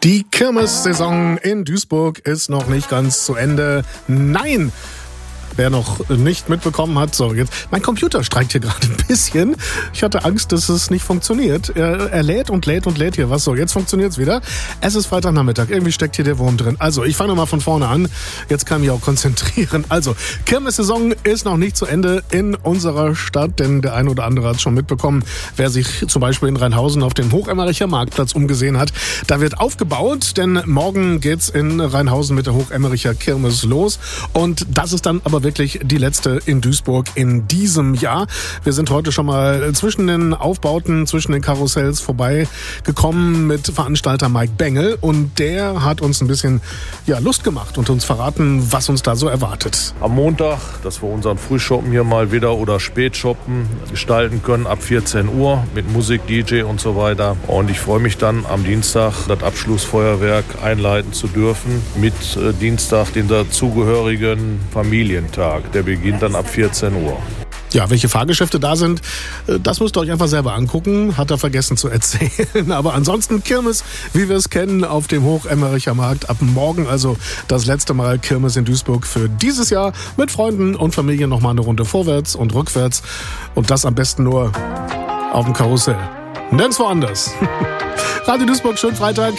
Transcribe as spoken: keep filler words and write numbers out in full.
Die Kirmessaison in Duisburg ist noch nicht ganz zu Ende. Nein! Wer noch nicht mitbekommen hat, so jetzt, mein Computer streikt hier gerade ein bisschen. Ich hatte Angst, dass es nicht funktioniert. Er, er lädt und lädt und lädt hier was. So, jetzt funktioniert es wieder. Es ist Freitagnachmittag. Irgendwie steckt hier der Wurm drin. Also, ich fange mal von vorne an. Jetzt kann ich mich auch konzentrieren. Also, Kirmessaison ist noch nicht zu Ende in unserer Stadt, denn der eine oder andere hat es schon mitbekommen. Wer sich zum Beispiel in Rheinhausen auf dem Hochemmericher Marktplatz umgesehen hat, da wird aufgebaut, denn morgen geht's in Rheinhausen mit der Hochemmericher Kirmes los. Und das ist dann aber wirklich die letzte in Duisburg in diesem Jahr. Wir sind heute schon mal zwischen den Aufbauten, zwischen den Karussells vorbeigekommen mit Veranstalter Mike Bengel und der hat uns ein bisschen ja, Lust gemacht und uns verraten, was uns da so erwartet. Am Montag, dass wir unseren Frühshoppen hier mal wieder oder Spätshoppen gestalten können ab vierzehn Uhr mit Musik, D J und so weiter. Und ich freue mich dann am Dienstag das Abschlussfeuerwerk einleiten zu dürfen mit äh, Dienstag den dazugehörigen Familien. Tag. Der beginnt dann ab vierzehn Uhr. Ja, welche Fahrgeschäfte da sind, das müsst ihr euch einfach selber angucken. Hat er vergessen zu erzählen. Aber ansonsten Kirmes, wie wir es kennen, auf dem Hochemmericher Markt. Ab morgen also das letzte Mal Kirmes in Duisburg für dieses Jahr. Mit Freunden und Familie nochmal eine Runde vorwärts und rückwärts. Und das am besten nur auf dem Karussell. Nirgendwo anders. Radio Duisburg, schönen Freitag.